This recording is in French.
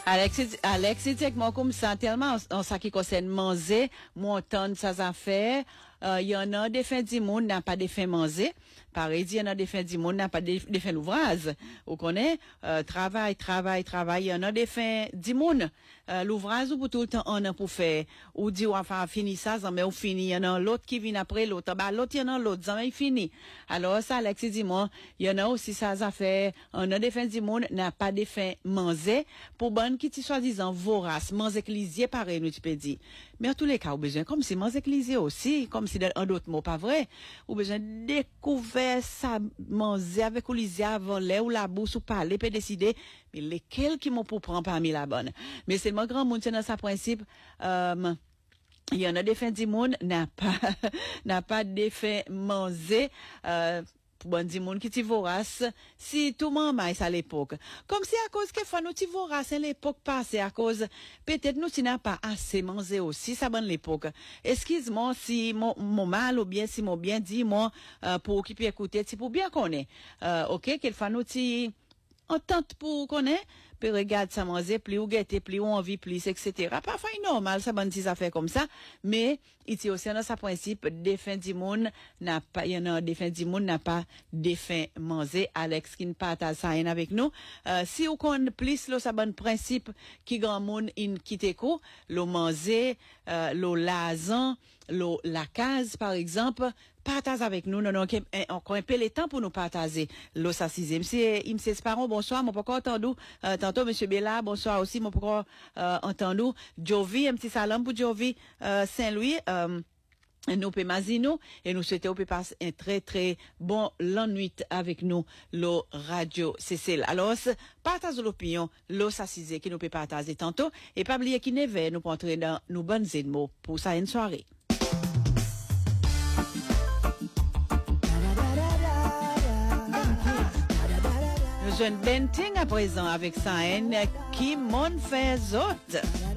Alex, c'est moi comme ça, tellement en ce qui concerne manger, montant ça affaires. Il y en a des fins du monde n'a pas des fins manger. Pareil, il y en a des fins du monde n'a pas des fins l'ouvrage. Vous connaissez, travail. Il y en a des fins du monde. L'ouvrage ou pour tout le temps on a pour faire. Ou dit enfin fini ça, mais ou fini. Il y en a l'autre qui vient après l'autre. Bah l'autre il y en a l'autre, ça il fini. Alors ça, Alex dit moi, il y en a aussi ça affaires. On a des fins du monde n'a pas des fins manger. Pour bonne qui t'y soi-disant vorace, manger lisier pareil nous tu peux dire. Mais en tous les cas, au besoin comme si manger lisier aussi, comme si en d'autres mots pas vrai, ou besoin découvert ça manger avec ou lisier avant l'air ou la bouche ou parler peut décider mais lesquels qui m'ont pour prendre parmi la bonne. Mais c'est mon grand monde c'est dans sa principe il y en a des fins du monde n'a pas d'effet manger pour bon di moun qui ti vorace si tout maman à l'époque comme si à cause que fois nous ti vorace à l'époque passée à cause peut-être nous ti n'a pas assez mangé aussi ça bonne l'époque excuse-moi si mon mal ou bien si mon bien dit moi pour qui peut écouter si pour bien connaître OK quelle fois nous ti entente pour connaître puis regarde ça manger plus ou gâter plus ou envie plus etc. Parfois normal ça bonne ça fait comme ça mais il aussi dans sa principe des fins du monde n'a pas il y en a des fins du monde n'a pas des fins manger Alex qui ne partage ça avec nous si on connaît plus le ça bon principe qui grand monde in quitter ko le manger le lazan la case par exemple partage avec nous non encore un peu le temps pour nous partager le ça sixième c'est il me Sparon bonsoir mon pas entendu tantôt monsieur Bella bonsoir aussi mon pas entendu Jovi un petit salam pour Jovi Saint-Louis nous Mazino et nous souhaitons passer un très très bon long nuit avec nous le radio Cécile alors partage l'opinion le s'assiser qui nous peut partager tantôt et pas oublier qui neve nous pour entrer dans nos bonnes mots pour ça une soirée. Nous jeune Benting à présent avec ça qui m'en fait autres.